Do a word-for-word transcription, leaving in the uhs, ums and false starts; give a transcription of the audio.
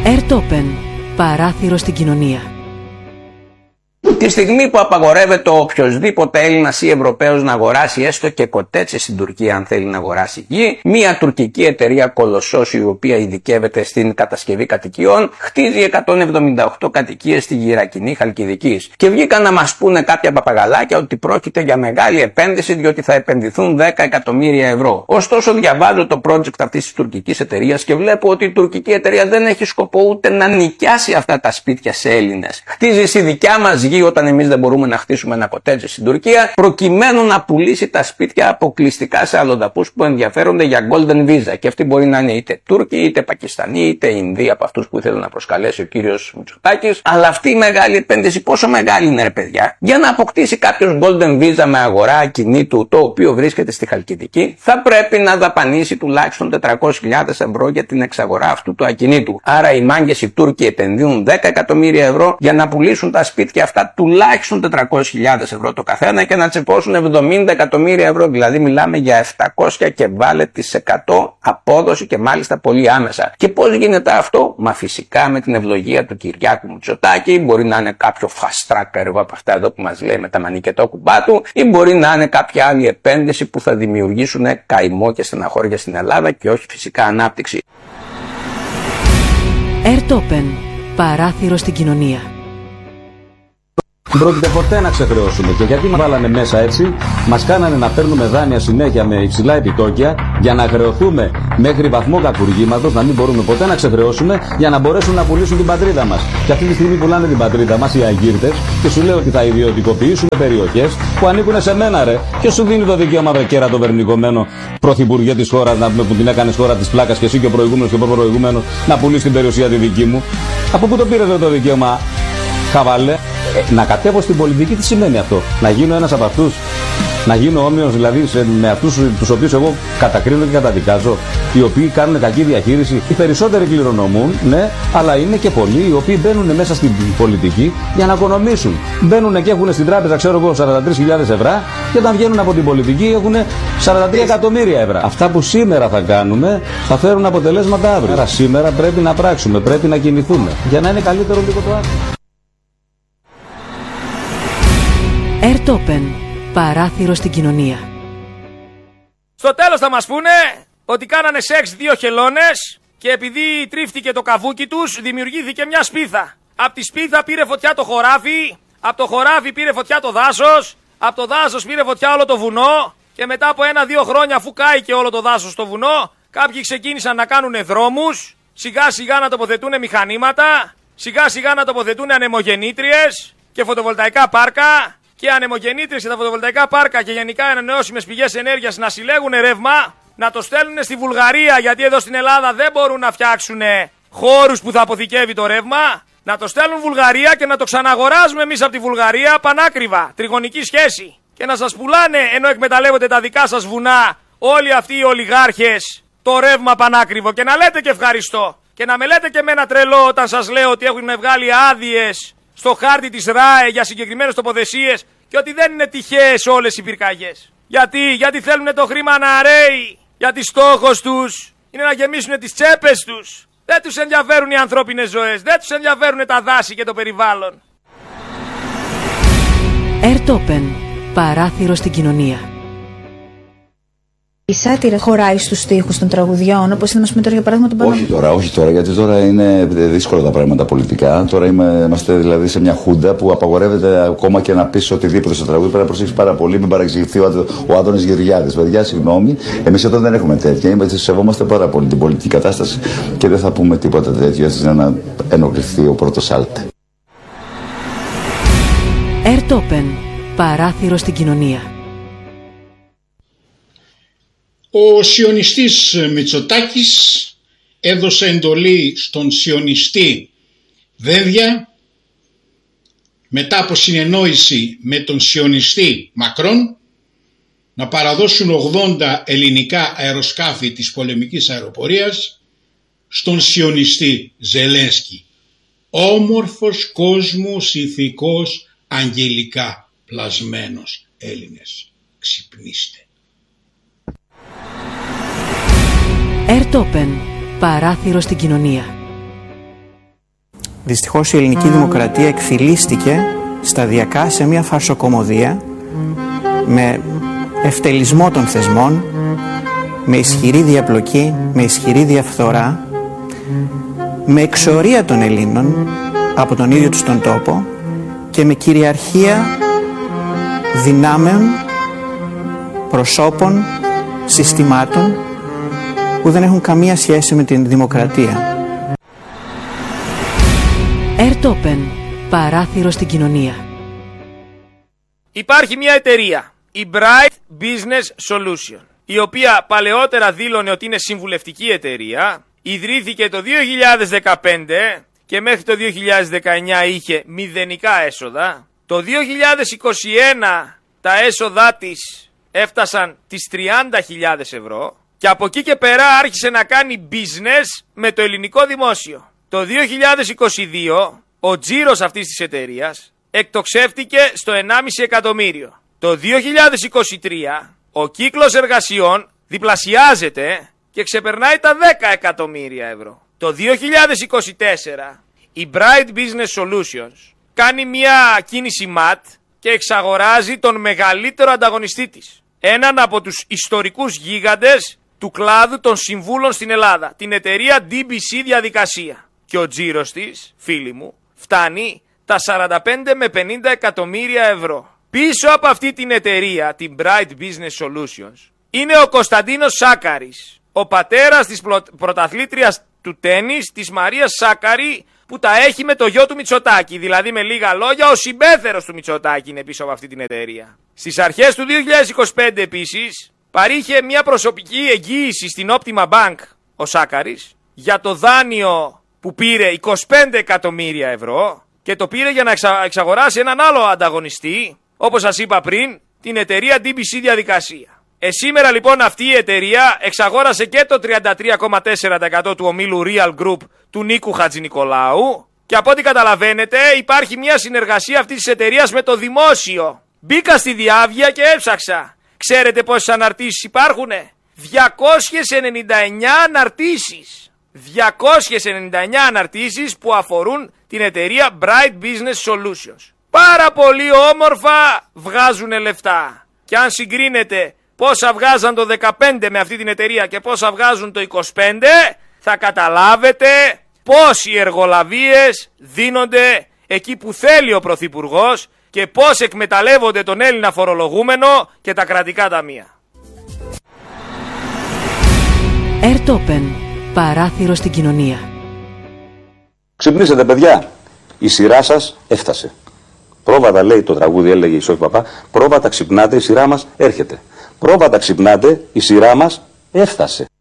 Airtopen. Παράθυρο στην κοινωνία. Τη στιγμή που απαγορεύεται οποιοδήποτε Έλληνας ή Ευρωπαίος να αγοράσει έστω και κοτέτσες στην Τουρκία, αν θέλει να αγοράσει γη, μια τουρκική εταιρεία κολοσσός, η οποία ειδικεύεται στην κατασκευή κατοικιών, χτίζει εκατόν εβδομήντα οκτώ κατοικίες στη Γυρακινή Χαλκιδικής. Και βγήκαν να μας πούνε κάποια παπαγαλάκια ότι πρόκειται για μεγάλη επένδυση, διότι θα επενδυθούν δέκα εκατομμύρια ευρώ. Ωστόσο, διαβάζω το project αυτής της τουρκικής εταιρείας και βλέπω ότι η τουρκική εταιρεία δεν έχει σκοπό ούτε να νοικιάσει αυτά τα σπίτια σε Έλληνες. Χτίζει στη δικιά μας γη, όταν εμείς δεν μπορούμε να χτίσουμε ένα κοτέτζι στην Τουρκία, προκειμένου να πουλήσει τα σπίτια αποκλειστικά σε αλλοδαπούς που ενδιαφέρονται για Golden Visa. Και αυτοί μπορεί να είναι είτε Τούρκοι, είτε Πακιστανοί, είτε Ινδοί, από αυτούς που ήθελε να προσκαλέσει ο κύριος Μητσοτάκης. Αλλά αυτή η μεγάλη επένδυση, πόσο μεγάλη είναι, ρε παιδιά? Για να αποκτήσει κάποιος Golden Visa με αγορά ακινήτου, το οποίο βρίσκεται στη Χαλκιδική, θα πρέπει να δαπανίσει τουλάχιστον τετρακόσιες χιλιάδες ευρώ για την εξαγορά αυτού του ακινήτου. Άρα οι μάγκες οι Τούρκοι επενδύουν δέκα εκατομμύρια ευρώ για να πουλήσουν τα σπίτια αυτά τουλάχιστον τετρακόσιες χιλιάδες ευρώ το καθένα και να τσεπώσουν εβδομήντα εκατομμύρια ευρώ. Δηλαδή μιλάμε για επτακόσια και βάλε τις εκατό απόδοση, και μάλιστα πολύ άμεσα. Και πώς γίνεται αυτό? Μα φυσικά με την ευλογία του Κυριάκου Μητσοτάκη. Μπορεί να είναι κάποιο fast track έργο από αυτά εδώ που μας λέει με τα μανικετό κουμπά του, ή μπορεί να είναι κάποια άλλη επένδυση που θα δημιουργήσουν καημό και στεναχώρια στην Ελλάδα και όχι φυσικά ανάπτυξη. Airtopen. Παράθυρο στην κοινωνία. Δεν πρόκειται ποτέ να ξεχρεώσουμε. Και γιατί μας βάλανε μέσα έτσι, μας κάνανε να παίρνουμε δάνεια συνέχεια με υψηλά επιτόκια για να χρεωθούμε μέχρι βαθμό κακουργήματος, να μην μπορούμε ποτέ να ξεχρεώσουμε, για να μπορέσουν να πουλήσουν την πατρίδα μας. Και αυτή τη στιγμή πουλάνε την πατρίδα μας οι αγκύρτες και σου λέω ότι θα ιδιωτικοποιήσουν περιοχές που ανήκουν σε μένα, ρε. Ποιος σου δίνει το δικαίωμα, βρε κέρα, το βερνικομένο πρωθυπουργέ της χώρας, να πούμε, που την έκανες χώρα της πλάκας και εσύ και ο προηγούμενος και ο προηγούμενος, να πουλήσει την περιουσία τη δική μου? Από πού το πήρε το δικαίωμα, χαβάλε? Ε, να κατέβω στην πολιτική, τι σημαίνει αυτό? Να γίνω ένας από αυτούς? Να γίνω όμοιος δηλαδή σε, με αυτούς τους οποίους εγώ κατακρίνω και καταδικάζω, οι οποίοι κάνουν κακή διαχείριση? Οι περισσότεροι κληρονομούν, ναι, αλλά είναι και πολλοί οι οποίοι μπαίνουν μέσα στην πολιτική για να οικονομήσουν. Μπαίνουν και έχουν στην τράπεζα, ξέρω εγώ, σαράντα τρεις χιλιάδες ευρώ, και όταν βγαίνουν από την πολιτική έχουν σαράντα τρία εκατομμύρια ευρώ. Αυτά που σήμερα θα κάνουμε θα φέρουν αποτελέσματα αύριο. Άρα σήμερα πρέπει να πράξουμε, πρέπει να κινηθούμε για να είναι καλύτερο λίγο το αύριο. Airtopen. Παράθυρο στην κοινωνία. Στο τέλος θα μας πούνε ότι κάνανε σεξ δύο χελώνες και επειδή τρίφτηκε το καβούκι τους δημιουργήθηκε μια σπίθα. Απ' τη σπίθα πήρε φωτιά το χωράφι, απ' το χωράφι πήρε φωτιά το δάσος, απ' το δάσος πήρε φωτιά όλο το βουνό, και μετά από ένα-δύο χρόνια, αφού κάηκε όλο το δάσος στο βουνό, κάποιοι ξεκίνησαν να κάνουν δρόμους, σιγά σιγά να τοποθετούν μηχανήματα, σιγά σιγά να τοποθετούν ανεμογεννήτριες και φωτοβολταϊκά πάρκα. Και ανεμογεννήτριες και τα φωτοβολταϊκά πάρκα και γενικά ανανεώσιμες πηγές ενέργειας να συλλέγουν ρεύμα, να το στέλνουν στη Βουλγαρία, γιατί εδώ στην Ελλάδα δεν μπορούν να φτιάξουν χώρους που θα αποθηκεύει το ρεύμα. Να το στέλνουν Βουλγαρία και να το ξαναγοράζουμε εμείς από τη Βουλγαρία πανάκριβα, τριγωνική σχέση. Και να σας πουλάνε, ενώ εκμεταλλεύονται τα δικά σας βουνά, όλοι αυτοί οι ολιγάρχες, το ρεύμα πανάκριβο. Και να λέτε και ευχαριστώ. Και να με λέτε και με ένα τρελό όταν σας λέω ότι έχουν βγάλει άδειες στο χάρτη της ΡΑΕ για συγκεκριμένες τοποθεσίες και ότι δεν είναι τυχαίες όλες οι πυρκαγιές. Γιατί, γιατί θέλουν το χρήμα να ρέει, γιατί στόχος τους είναι να γεμίσουν τις τσέπες τους. Δεν τους ενδιαφέρουν οι ανθρώπινες ζωές, δεν τους ενδιαφέρουν τα δάση και το περιβάλλον. Airtopen. Παράθυρο στην κοινωνία. Η σάτυρα χωράει στους στίχους των τραγουδιών, όπως είναι, ας πούμε, τώρα για παράδειγμα τον Παναγιώτη? Όχι τώρα, όχι τώρα, γιατί τώρα είναι δύσκολα τα πράγματα πολιτικά. Τώρα είμαστε δηλαδή σε μια χούντα που απαγορεύεται ακόμα και να πεις οτιδήποτε στο τραγούδι. Πρέπει να προσέξεις πάρα πολύ, μην παρεξηγηθεί ο, ο Άδωνης Γεωργιάδης. Παιδιά, συγγνώμη, εμείς εδώ δεν έχουμε τέτοια. Είμαστε, σεβόμαστε πάρα πολύ την πολιτική κατάσταση και δεν θα πούμε τίποτα τέτοιο έτσι για να ενοχληθεί ο πρώτος άλτε. Airtopen. Παράθυρο στην κοινωνία. Ο σιωνιστής Μητσοτάκης έδωσε εντολή στον σιωνιστή Δένδια, μετά από συνεννόηση με τον σιωνιστή Μακρόν, να παραδώσουν ογδόντα ελληνικά αεροσκάφη της πολεμικής αεροπορίας στον σιωνιστή Ζελένσκι. Όμορφος κόσμος, ηθικός, αγγελικά πλασμένος Έλληνες. Ξυπνήστε. Airtopen. Παράθυρο στην κοινωνία. Δυστυχώς η ελληνική δημοκρατία εκφυλίστηκε σταδιακά σε μια φαρσοκομωδία με ευτελισμό των θεσμών, με ισχυρή διαπλοκή, με ισχυρή διαφθορά, με εξορία των Ελλήνων από τον ίδιο τους τον τόπο και με κυριαρχία δυνάμεων, προσώπων, συστημάτων που δεν έχουν καμία σχέση με την δημοκρατία. Airtopen, παράθυρο στην κοινωνία. Υπάρχει μια εταιρεία, η Bright Business Solution, η οποία παλαιότερα δήλωνε ότι είναι συμβουλευτική εταιρεία, ιδρύθηκε το δύο χιλιάδες δεκαπέντε και μέχρι το δύο χιλιάδες δεκαεννιά είχε μηδενικά έσοδα. Το δύο χιλιάδες είκοσι ένα τα έσοδά της έφτασαν τις τριάντα χιλιάδες ευρώ και από εκεί και πέρα άρχισε να κάνει business με το ελληνικό δημόσιο. Το δύο χιλιάδες είκοσι δύο ο τζίρος αυτής της εταιρείας εκτοξεύτηκε στο ενάμιση εκατομμύριο. Το δύο χιλιάδες είκοσι τρία ο κύκλος εργασιών διπλασιάζεται και ξεπερνάει τα δέκα εκατομμύρια ευρώ. Το δύο χιλιάδες είκοσι τέσσερα η Bright Business Solutions κάνει μια κίνηση ματ και εξαγοράζει τον μεγαλύτερο ανταγωνιστή της. Έναν από τους ιστορικούς γίγαντες του κλάδου των συμβούλων στην Ελλάδα, την εταιρεία ντι μπι σι Διαδικασία. Και ο τζίρος της, φίλοι μου, φτάνει τα σαράντα πέντε με πενήντα εκατομμύρια ευρώ. Πίσω από αυτή την εταιρεία, την Bright Business Solutions, είναι ο Κωνσταντίνος Σάκαρης, ο πατέρας της πρωταθλήτριας του τένις, της Μαρίας Σάκαρη, που τα έχει με το γιο του Μητσοτάκη. Δηλαδή, με λίγα λόγια, ο συμπέθερος του Μητσοτάκη είναι πίσω από αυτή την εταιρεία. Στις αρχές του δύο χιλιάδες είκοσι πέντε επίσης, παρήχε μια προσωπική εγγύηση στην Optima Bank ο Σάκαρης για το δάνειο που πήρε είκοσι πέντε εκατομμύρια ευρώ και το πήρε για να εξα... εξαγοράσει έναν άλλο ανταγωνιστή, όπως σας είπα πριν, την εταιρεία ντι μπι σι Διαδικασία. Ε, σήμερα λοιπόν αυτή η εταιρεία εξαγόρασε και το τριάντα τρία κόμμα τέσσερα τοις εκατό του ομίλου Real Group του Νίκου Χατζηνικολάου και από ό,τι καταλαβαίνετε υπάρχει μια συνεργασία αυτής της εταιρείας με το δημόσιο. Μπήκα στη διάβγεια και έψαξα. Ξέρετε πόσες αναρτήσεις υπάρχουνε? διακόσιες ενενήντα εννιά αναρτήσεις. διακόσιες ενενήντα εννιά αναρτήσεις που αφορούν την εταιρεία Bright Business Solutions. Πάρα πολύ όμορφα βγάζουν λεφτά. Και αν συγκρίνετε πόσα βγάζαν το δεκαπέντε με αυτή την εταιρεία και πόσα βγάζουν το είκοσι πέντε, θα καταλάβετε πώς οι εργολαβίες δίνονται εκεί που θέλει ο Πρωθυπουργός και πώς εκμεταλλεύονται τον Έλληνα φορολογούμενο και τα κρατικά ταμεία. Airtopen, παράθυρο στην κοινωνία. Ξυπνήσετε παιδιά, η σειρά σας έφτασε. Πρόβατα λέει το τραγούδι, έλεγε η Σόφη Παπά, πρόβατα ξυπνάτε, η σειρά μας έρχεται. Πρόβατα ξυπνάτε, η σειρά μας έφτασε.